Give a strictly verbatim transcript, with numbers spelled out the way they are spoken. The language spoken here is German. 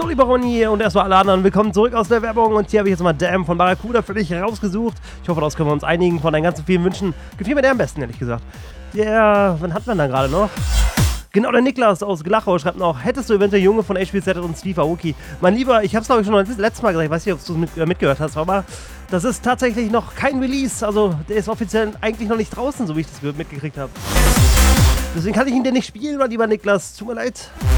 So, lieber Ronny und erstmal alle anderen, willkommen zurück aus der Werbung. Und hier habe ich jetzt mal Damn von Barracuda für dich rausgesucht. Ich hoffe, daraus können wir uns einigen. Von deinen ganzen vielen Wünschen gefiel mir der am besten, ehrlich gesagt. Der, wann hat man da gerade noch? Genau, der Niklas aus Glachau schreibt noch, hättest du eventuell Junge von H P Z und Steve Aoki? Mein Lieber, ich habe es glaube ich schon das letzte Mal gesagt, ich weiß nicht, ob du es mit, äh, mitgehört hast, aber das ist tatsächlich noch kein Release. Also der ist offiziell eigentlich noch nicht draußen, so wie ich das mitgekriegt habe. Deswegen kann ich ihn dir nicht spielen, mein lieber Niklas. Tut mir leid.